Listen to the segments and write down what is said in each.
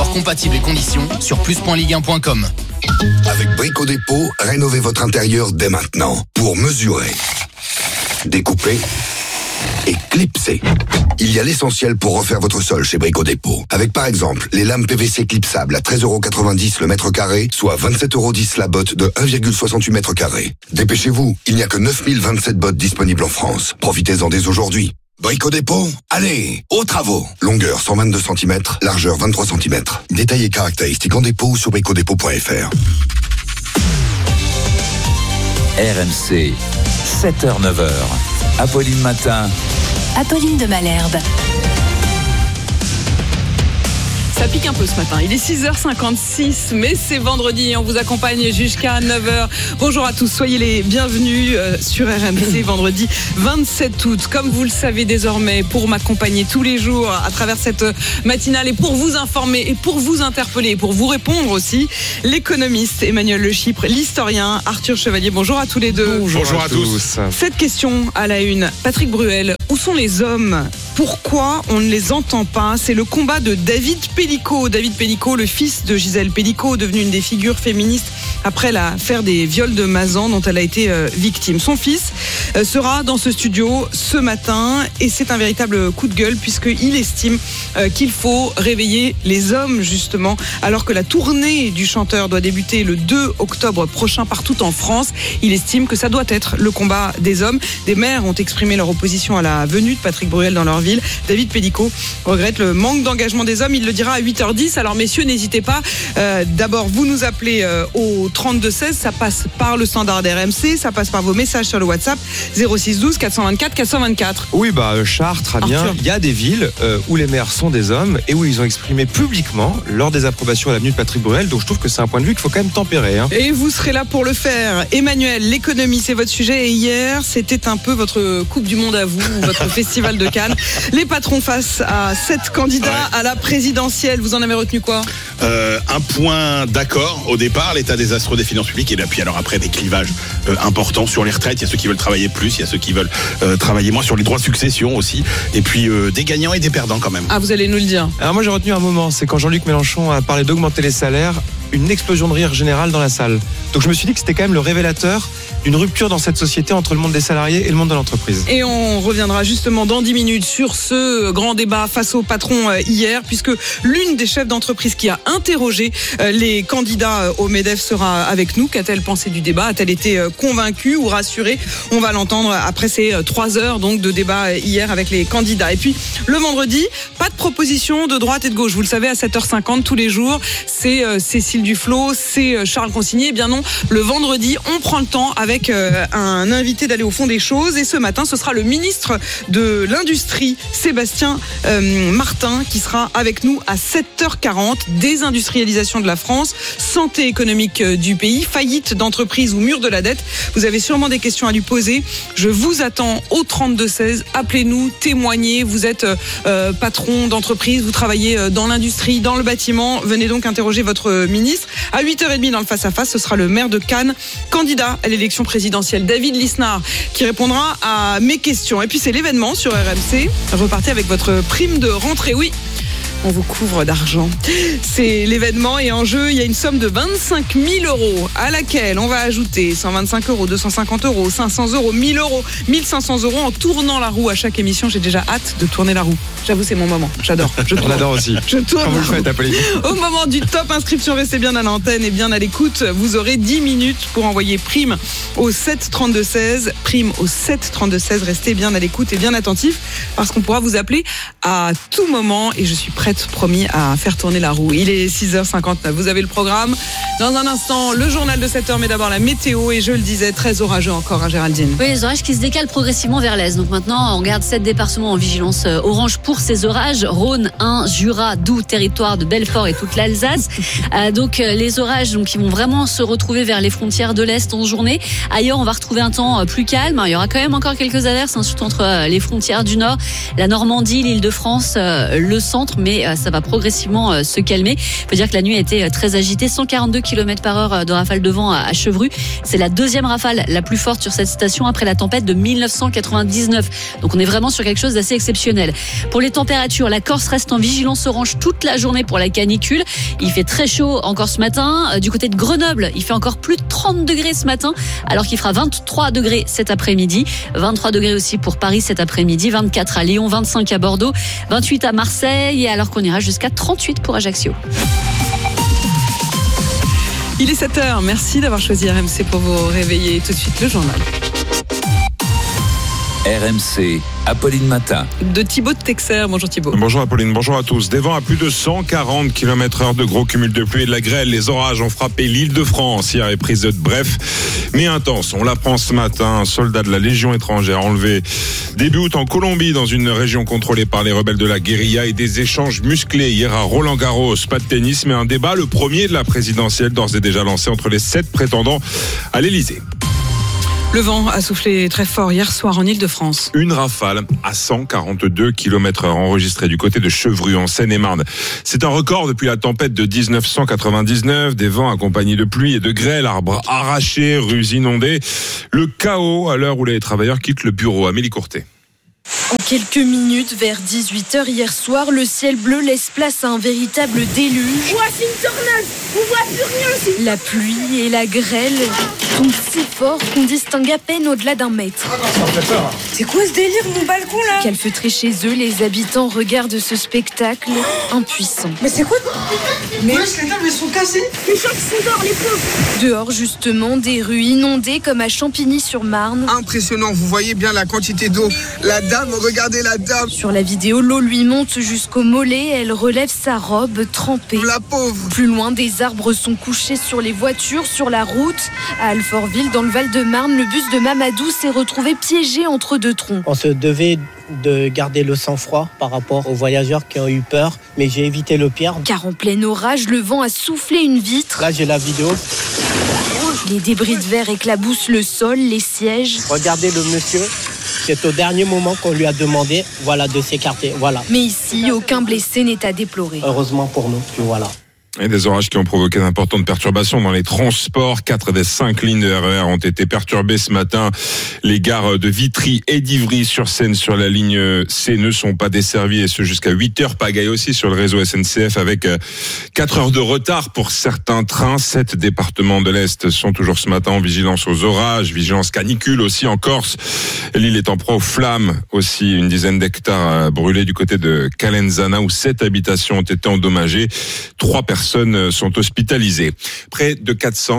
Support compatible et conditions sur plus.ligue1.com. Avec Brico Dépôt, rénovez votre intérieur dès maintenant pour mesurer, découper et clipser. Il y a l'essentiel pour refaire votre sol chez Brico Dépôt. Avec par exemple les lames PVC clipsables à 13,90€ le mètre carré, soit 27,10€ la botte de 1,68 m². Dépêchez-vous, il n'y a que 9027 bottes disponibles en France. Profitez-en dès aujourd'hui. Brico Dépôt, allez, aux travaux. Longueur 122 cm, largeur 23 cm. Détails et caractéristiques en dépôt ou sur bricodépôt.fr. RMC, 7h-9h. Apolline Matin. Apolline de Malherbe. Ça pique un peu ce matin. Il est 6h56, mais c'est vendredi et on vous accompagne jusqu'à 9h. Bonjour à tous, soyez les bienvenus sur RMC, vendredi 27 août. Comme vous le savez désormais, pour m'accompagner tous les jours à travers cette matinale et pour vous informer et pour vous interpeller et pour vous répondre aussi, l'économiste Emmanuel Le Chypre, l'historien Arthur Chevalier. Bonjour à tous les deux. Bonjour à tous. Cette question à la une, Patrick Bruel, où sont les hommes ? Pourquoi on ne les entend pas ? C'est le combat de David Pellico. David Pellico, le fils de Gisèle Pellico, devenu une des figures féministes après l'affaire des viols de Mazan dont elle a été victime. Son fils sera dans ce studio ce matin et c'est un véritable coup de gueule puisqu'il estime qu'il faut réveiller les hommes justement alors que la tournée du chanteur doit débuter le 2 octobre prochain partout en France. Il estime que ça doit être le combat des hommes. Des maires ont exprimé leur opposition à la venue de Patrick Bruel dans leur ville. David Pellico regrette le manque d'engagement des hommes. Il le dira à 8h10. Alors messieurs, n'hésitez pas. D'abord, vous nous appelez au 32-16. Ça passe par le standard RMC. Ça passe par vos messages sur le WhatsApp 06 12 424 424. Oui, Chartres, très bien. Arthur. Il y a des villes où les maires sont des hommes et où ils ont exprimé publiquement leur désapprobation à la venue de Patrick Bruel. Donc je trouve que c'est un point de vue qu'il faut quand même tempérer. Et vous serez là pour le faire. Emmanuel, l'économie, c'est votre sujet. Et hier, c'était un peu votre Coupe du Monde à vous, votre festival de Cannes. Les patrons face à 7 candidats à la présidentielle. Vous en avez retenu quoi ? Un point d'accord au départ, l'état désastreux des finances publiques, et puis alors après des clivages importants sur les retraites. Il y a ceux qui veulent travailler plus, il y a ceux qui veulent travailler moins, sur les droits de succession aussi, et puis des gagnants et des perdants quand même. Ah, vous allez nous le dire. Alors moi j'ai retenu un moment, c'est quand Jean-Luc Mélenchon a parlé d'augmenter les salaires, une explosion de rire générale dans la salle. Donc je me suis dit que c'était quand même le révélateur d'une rupture dans cette société entre le monde des salariés et le monde de l'entreprise. Et on reviendra justement dans 10 minutes sur ce grand débat face au patron hier, puisque l'une des chefs d'entreprise qui a interrogé les candidats au MEDEF sera avec nous. Qu'a-t-elle pensé du débat ? A-t-elle été convaincue ou rassurée ? On va l'entendre après ces 3 heures donc, de débat hier avec les candidats. Et puis le vendredi, pas de proposition de droite et de gauche. Vous le savez, à 7h50 tous les jours, c'est Cécile Duflot, c'est Charles Consigny. Eh bien non, le vendredi, on prend le temps avec un invité d'aller au fond des choses. Et ce matin, ce sera le ministre de l'Industrie, Sébastien Martin, qui sera avec nous à 7h40. Désindustrialisation de la France, santé économique du pays, faillite d'entreprise ou mur de la dette. Vous avez sûrement des questions à lui poser. Je vous attends au 32-16. Appelez-nous, témoignez. Vous êtes patron d'entreprise, vous travaillez dans l'industrie, dans le bâtiment. Venez donc interroger votre ministre. À 8h30 dans le face-à-face, ce sera le maire de Cannes, candidat à l'élection présidentielle, David Lisnard, qui répondra à mes questions. Et puis c'est l'événement sur RMC. Repartez avec votre prime de rentrée. Oui, on vous couvre d'argent. C'est l'événement et en jeu, il y a une somme de 25 000 euros à laquelle on va ajouter 125 euros, 250 euros, 500 euros, 1000 euros, 1500 euros en tournant la roue à chaque émission. J'ai déjà hâte de tourner la roue. J'avoue, c'est mon moment. J'adore. On adore aussi. Je tourne. Quand vous le faites, Apolline. Au moment du top inscription, restez bien à l'antenne et bien à l'écoute. Vous aurez 10 minutes pour envoyer prime au 7 32 16. Prime au 7 32 16. Restez bien à l'écoute et bien attentifs parce qu'on pourra vous appeler à tout moment et je suis prête, promis, à faire tourner la roue. Il est 6h59. Vous avez le programme. Dans un instant, le journal de 7h, mais d'abord la météo et je le disais, très orageux encore, Géraldine. Oui, les orages qui se décalent progressivement vers l'est. Donc maintenant, on garde 7 départements en vigilance orange pour ces orages. Rhône, Ain, Jura, Doubs, territoire de Belfort et toute l'Alsace. Donc les orages qui vont vraiment se retrouver vers les frontières de l'Est en journée. Ailleurs, on va retrouver un temps plus calme. Il y aura quand même encore quelques averses, surtout entre les frontières du Nord, la Normandie, l'Île-de-France, le centre. Mais mais ça va progressivement se calmer. Il faut dire que la nuit a été très agitée, 142 km/h de rafale de vent à Chevru. C'est la deuxième rafale la plus forte sur cette station après la tempête de 1999. Donc on est vraiment sur quelque chose d'assez exceptionnel. Pour les températures, la Corse reste en vigilance orange toute la journée pour la canicule. Il fait très chaud encore ce matin. Du côté de Grenoble, il fait encore plus de 30 degrés ce matin, alors qu'il fera 23 degrés cet après-midi. 23 degrés aussi pour Paris cet après-midi, 24 à Lyon, 25 à Bordeaux, 28 à Marseille, alors qu'on ira jusqu'à 38 pour Ajaccio. Il est 7h, merci d'avoir choisi RMC pour vous réveiller. Tout de suite, le journal. RMC, Apolline Matin. De Thibaut de Texer. Bonjour Thibaut. Bonjour Apolline, bonjour à tous. Des vents à plus de 140 km/h, de gros cumuls de pluie et de la grêle. Les orages ont frappé l'Île-de-France hier, épisode bref mais intense. On l'apprend ce matin, un soldat de la Légion étrangère enlevé début août en Colombie, dans une région contrôlée par les rebelles de la guérilla, et des échanges musclés hier à Roland-Garros. Pas de tennis, mais un débat, le premier de la présidentielle, d'ores et déjà lancé entre les 7 prétendants à l'Élysée. Le vent a soufflé très fort hier soir en Île-de-France. Une rafale à 142 km/h enregistrée du côté de Chevru en Seine-et-Marne. C'est un record depuis la tempête de 1999. Des vents accompagnés de pluie et de grêle, arbres arrachés, rues inondées. Le chaos à l'heure où les travailleurs quittent le bureau. Amélie Courtet. En quelques minutes, vers 18h hier soir, le ciel bleu laisse place à un véritable déluge. Ouah, c'est une tornade! On voit plus rien! La pluie et la grêle sont si forts qu'on distingue à peine au-delà d'un mètre. C'est quoi ce délire, mon balcon là? Calfeutrés chez eux, les habitants regardent ce spectacle impuissants. Mais c'est quoi? Mais wesh, les tables elles sont cassées! Les gens qui sont dehors, les pauvres! Dehors justement, des rues inondées comme à Champigny-sur-Marne. Impressionnant, vous voyez bien la quantité d'eau. La dame, regardez la dame. Sur la vidéo, l'eau lui monte jusqu'au mollet, elle relève sa robe trempée. La pauvre. Plus loin, des arbres sont couchés sur les voitures, sur la route. À Alfortville, dans le Val-de-Marne, le bus de Mamadou s'est retrouvé piégé entre deux troncs. On se devait de garder le sang-froid par rapport aux voyageurs qui ont eu peur, mais j'ai évité le pire. Car en plein orage, le vent a soufflé une vitre. Là, j'ai la vidéo. Les débris de verre éclaboussent le sol, les sièges. Regardez le monsieur. C'est au dernier moment qu'on lui a demandé, de s'écarter, Mais ici, aucun blessé n'est à déplorer. Heureusement pour nous, puis voilà. Et des orages qui ont provoqué d'importantes perturbations dans les transports. 4 des 5 lignes de RER ont été perturbées ce matin. Les gares de Vitry et d'Ivry-sur-Seine sur la ligne C ne sont pas desservies, et ce jusqu'à 8h. Pagaille aussi sur le réseau SNCF avec 4 heures de retard pour certains trains. 7 départements de l'Est sont toujours ce matin en vigilance aux orages, vigilance canicule aussi en Corse. L'île est en proie aux flammes aussi. Une dizaine d'hectares brûlés du côté de Calenzana où 7 habitations ont été endommagées. 3 personnes sont hospitalisées. Près de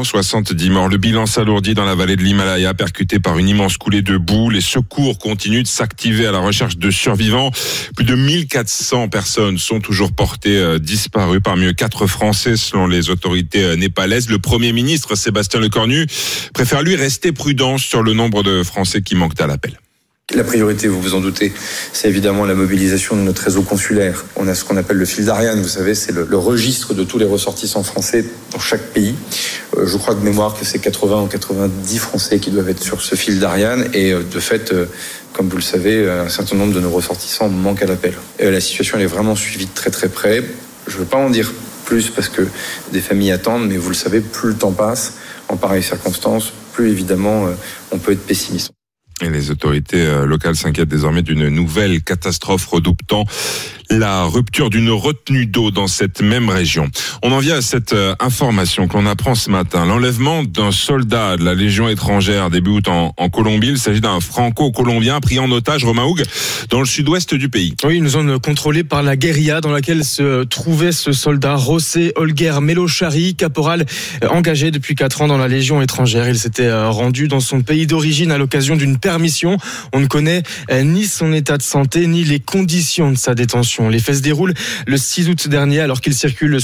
470 morts. Le bilan s'alourdit dans la vallée de l'Himalaya, percuté par une immense coulée de boue. Les secours continuent de s'activer à la recherche de survivants. Plus de 1400 personnes sont toujours portées disparues, parmi eux 4 Français selon les autorités népalaises. Le Premier ministre Sébastien Lecornu préfère lui rester prudent sur le nombre de Français qui manquent à l'appel. La priorité, vous vous en doutez, c'est évidemment la mobilisation de notre réseau consulaire. On a ce qu'on appelle le fil d'Ariane, vous savez, c'est le registre de tous les ressortissants français dans chaque pays. Je crois de mémoire que c'est 80 ou 90 Français qui doivent être sur ce fil d'Ariane, et de fait, comme vous le savez, un certain nombre de nos ressortissants manquent à l'appel. La situation elle est vraiment suivie de très très près. Je ne veux pas en dire plus parce que des familles attendent, mais vous le savez, plus le temps passe en pareilles circonstances, plus évidemment on peut être pessimiste. Et les autorités locales s'inquiètent désormais d'une nouvelle catastrophe redoutant la rupture d'une retenue d'eau dans cette même région. On en vient à cette information que l'on apprend ce matin. L'enlèvement d'un soldat de la Légion étrangère début août en Colombie. Il s'agit d'un franco-colombien pris en otage, Romain Houg, dans le sud-ouest du pays. Oui, une zone contrôlée par la guérilla dans laquelle se trouvait ce soldat José Holguer Melochari, caporal engagé depuis 4 ans dans la Légion étrangère. Il s'était rendu dans son pays d'origine à l'occasion d'une permission. On ne connaît ni son état de santé ni les conditions de sa détention. Les faits se déroulent le 6 août dernier alors qu'il circule sur une route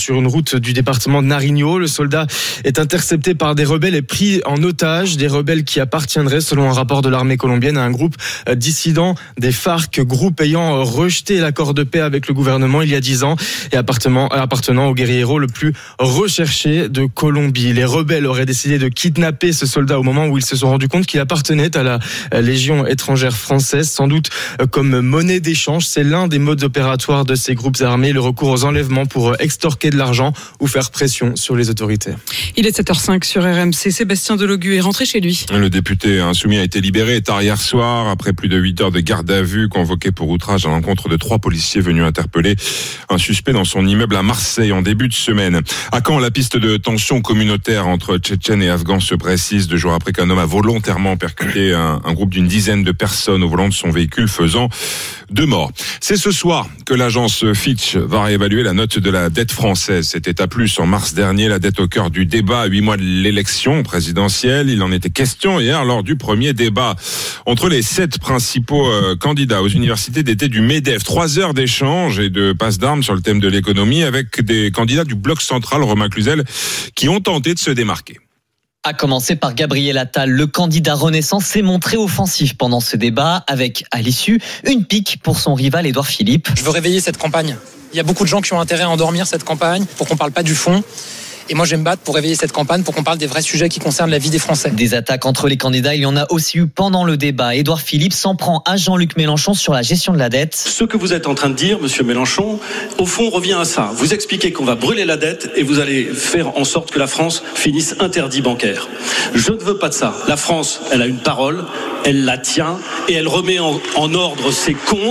côtes du département de Nariño. Le soldat est intercepté par des rebelles et pris en otage. Des rebelles qui appartiendraient, selon un rapport de l'armée colombienne, à un groupe dissident des FARC, groupe ayant rejeté l'accord de paix avec le gouvernement il y a 10 ans et appartenant au guerriero le plus recherché de Colombie. Les rebelles auraient décidé de kidnapper ce soldat au moment où ils se sont rendus compte qu'il appartenait à la Légion étrangère française, sans doute comme monnaie d'échange. C'est l'un des modes opératoires de ces groupes armés, le recours aux enlèvements pour extorquer de l'argent ou faire pression sur les autorités. Il est 7h05 sur RMC. Sébastien Delogu est rentré chez lui. Le député insoumis a été libéré tard hier soir après plus de 8 heures de garde à vue, convoqué pour outrage à l'encontre de 3 policiers venus interpeller un suspect dans son immeuble à Marseille en début de semaine. À Caen, la piste de tension communautaire entre Tchétchènes et Afghans se précise 2 jours après qu'un homme a volontairement percuté un groupe d'une dizaine de personnes au volant de son véhicule, faisant 2 morts. C'est ce soir que l'agence Fitch va réévaluer la note de la dette française. C'était A+, en mars dernier, la dette au cœur du débat à 8 mois de l'élection présidentielle. Il en était question hier lors du premier débat entre les 7 principaux candidats aux universités d'été du MEDEF. 3 heures d'échange et de passe d'armes sur le thème de l'économie avec des candidats du bloc central, Romain Cluzel, qui ont tenté de se démarquer. À commencer par Gabriel Attal, le candidat Renaissance s'est montré offensif pendant ce débat avec, à l'issue, une pique pour son rival Édouard Philippe. Je veux réveiller cette campagne. Il y a beaucoup de gens qui ont intérêt à endormir cette campagne pour qu'on parle pas du fond. Et moi, je vais me battre pour réveiller cette campagne, pour qu'on parle des vrais sujets qui concernent la vie des Français. Des attaques entre les candidats, il y en a aussi eu pendant le débat. Édouard Philippe s'en prend à Jean-Luc Mélenchon sur la gestion de la dette. Ce que vous êtes en train de dire, monsieur Mélenchon, au fond, revient à ça. Vous expliquez qu'on va brûler la dette et vous allez faire en sorte que la France finisse interdit bancaire. Je ne veux pas de ça. La France, elle a une parole, elle la tient et elle remet en ordre ses comptes.